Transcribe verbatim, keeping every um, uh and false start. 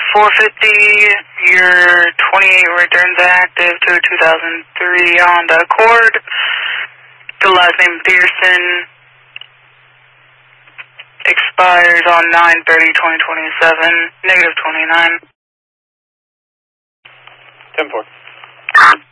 four fifty, your twenty-eight returns active to a two thousand three Honda Accord. The last name Pearson expires on nine thirty twenty twenty-seven, negative twenty-nine. ten four.